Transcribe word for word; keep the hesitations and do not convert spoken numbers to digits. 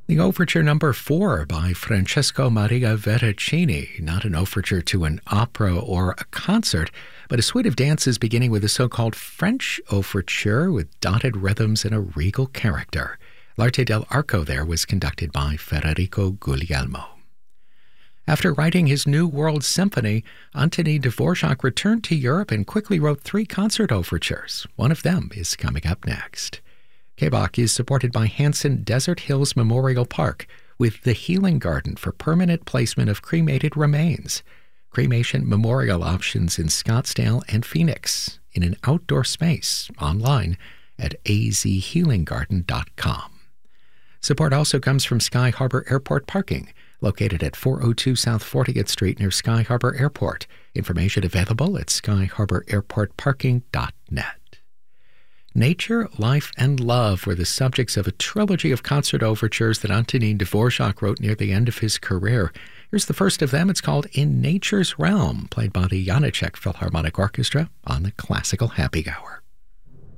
The Overture Number Four by Francesco Maria Veracini, not an overture to an opera or a concert, but a suite of dances beginning with a so-called French overture with dotted rhythms and a regal character. L'Arte dell'Arco there was conducted by Federico Guglielmo. After writing his New World Symphony, Antonin Dvorak returned to Europe and quickly wrote three concert overtures. One of them is coming up next. K B O C is supported by Hanson Desert Hills Memorial Park with the Healing Garden for permanent placement of cremated remains. Cremation memorial options in Scottsdale and Phoenix in an outdoor space online at a z healing garden dot com. Support also comes from Sky Harbor Airport Parking, located at four oh two South fortieth Street near Sky Harbor Airport. Information available at sky harbor airport parking dot net. Nature, Life, and Love were the subjects of a trilogy of concert overtures that Antonin Dvorak wrote near the end of his career. Here's the first of them. It's called In Nature's Realm, played by the Janáček Philharmonic Orchestra on the Classical Happy Hour.